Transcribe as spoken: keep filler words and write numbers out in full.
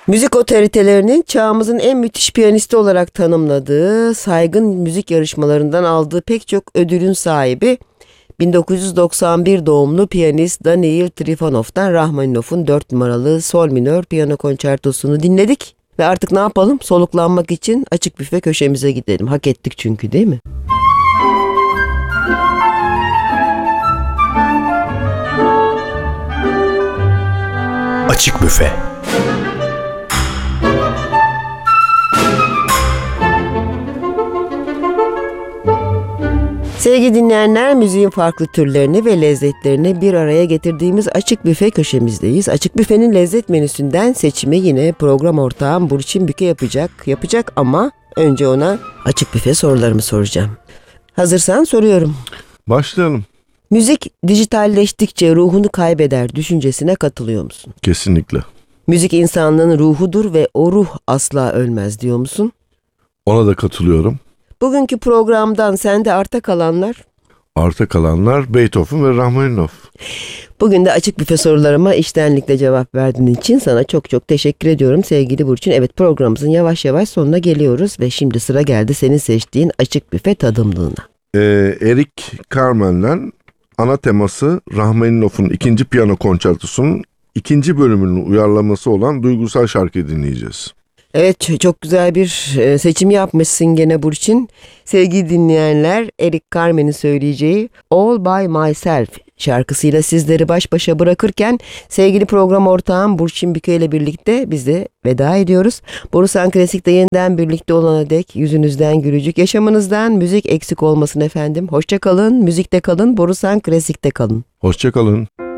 Müzik otoritelerinin çağımızın en müthiş piyanisti olarak tanımladığı, saygın müzik yarışmalarından aldığı pek çok ödülün sahibi, bin dokuz yüz doksan bir doğumlu piyanist Daniil Trifonov'dan Rahmaninov'un dört numaralı sol minör piyano konçertosunu dinledik. Ve artık ne yapalım? Soluklanmak için açık büfe köşemize gidelim. Hak ettik çünkü, değil mi? Açık büfe. Sevgili dinleyenler, müziğin farklı türlerini ve lezzetlerini bir araya getirdiğimiz Açık Büfe köşemizdeyiz. Açık Büfe'nin lezzet menüsünden seçimi yine program ortağım Burçin Büke yapacak. Yapacak ama önce ona Açık Büfe sorularımı soracağım. Hazırsan soruyorum. Başlayalım. Müzik dijitalleştikçe ruhunu kaybeder düşüncesine katılıyor musun? Kesinlikle. Müzik insanlığın ruhudur ve o ruh asla ölmez diyor musun? Ona da katılıyorum. Bugünkü programdan sende arta kalanlar? Arta kalanlar Beethoven ve Rahmaninov. Bugün de Açık Büfe sorularıma içtenlikle cevap verdiğin için sana çok çok teşekkür ediyorum sevgili Burçin. Evet, programımızın yavaş yavaş sonuna geliyoruz ve şimdi sıra geldi senin seçtiğin Açık Büfe tadımlığına. Ee, Eric Carmen'den ana teması Rahmaninov'un ikinci piyano konçertosunun ikinci bölümünün uyarlaması olan duygusal şarkıyı dinleyeceğiz. Evet, çok güzel bir seçim yapmışsın gene Burçin. Sevgili dinleyenler, Eric Carmen'in söyleyeceği All By Myself şarkısıyla sizleri baş başa bırakırken sevgili program ortağım Burçin Büke ile birlikte biz de veda ediyoruz. Borusan Klasik'te yeniden birlikte olana dek yüzünüzden gülücük, yaşamınızdan müzik eksik olmasın efendim. Hoşça kalın, müzikte kalın, Borusan Klasik'te kalın. Hoşça kalın.